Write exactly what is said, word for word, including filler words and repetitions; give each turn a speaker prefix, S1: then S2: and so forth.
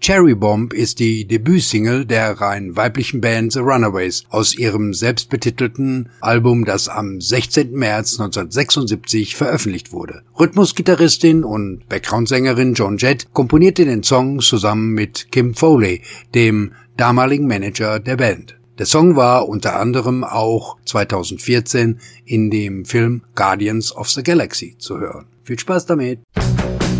S1: Cherry Bomb ist die Debütsingle der rein weiblichen Band The Runaways aus ihrem selbstbetitelten Album, das am sechzehnten März neunzehnhundertsechsundsiebzig veröffentlicht wurde. Rhythmusgitarristin und Backgroundsängerin Joan Jett komponierte den Song zusammen mit Kim Foley, dem damaligen Manager der Band. Der Song war unter anderem auch zweitausendvierzehn in dem Film Guardians of the Galaxy zu hören. Viel Spaß damit!